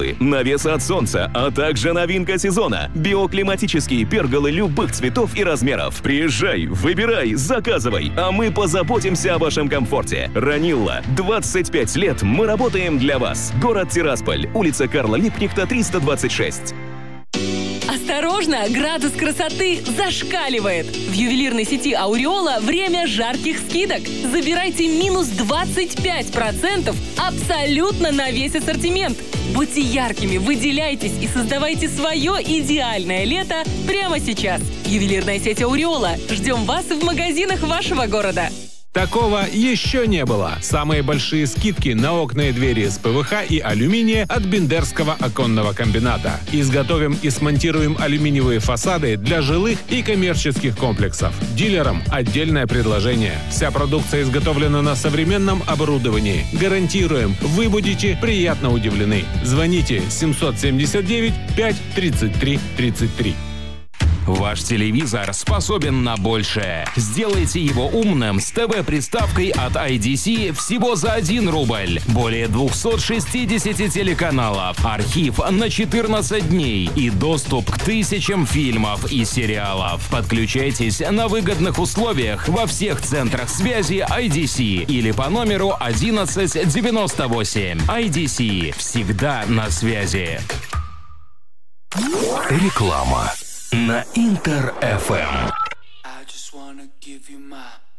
лампы, навесы от солнца, а также новинка сезона – биоклиматические перголы любых цветов и размеров. Приезжай, выбирай, заказывай, а мы позаботимся о вашем комфорте. Ранилла. 25 лет мы работаем для вас. Город Тирасполь, улица Карла Липкнехта, 326. Осторожно, градус красоты зашкаливает! В ювелирной сети «Ауреола» время жарких скидок. Забирайте минус 25% абсолютно на весь ассортимент. Будьте яркими, выделяйтесь и создавайте свое идеальное лето прямо сейчас. Ювелирная сеть «Ауреола». Ждем вас в магазинах вашего города. Такого еще не было. Самые большие скидки на окна и двери из ПВХ и алюминия от Бендерского оконного комбината. Изготовим и смонтируем алюминиевые фасады для жилых и коммерческих комплексов. Дилерам отдельное предложение. Вся продукция изготовлена на современном оборудовании. Гарантируем, вы будете приятно удивлены. Звоните 779 5 33 33. Ваш телевизор способен на большее. Сделайте его умным с ТВ-приставкой от IDC всего за 1 рубль. Более 260 телеканалов, архив на 14 дней и доступ к тысячам фильмов и сериалов. Подключайтесь на выгодных условиях во всех центрах связи IDC или по номеру 1198. IDC. Всегда на связи. Реклама на Интер-ФМ. I just wanna give you my